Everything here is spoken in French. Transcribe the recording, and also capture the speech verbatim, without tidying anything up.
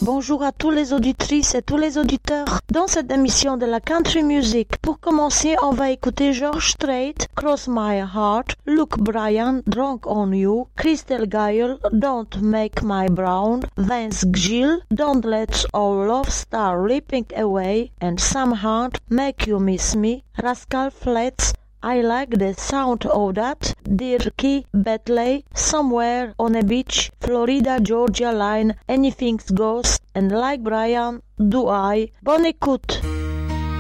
Bonjour à tous les auditrices et tous les auditeurs dans cette émission de la country music. Pour commencer, on va écouter George Strait, Cross My Heart, Luke Bryan, Drunk on You, Crystal Gayle, Don't Make My Brown, Vince Gill, Don't Let Our Love Start Leaping Away, and Sam Hunt, Make You Miss Me, Rascal Flatts, I Like the Sound of That, Dirkie Bentley, Somewhere on a Beach, Florida Georgia Line, Anything Goes, and Like Brian, Do I. Bonne écoute!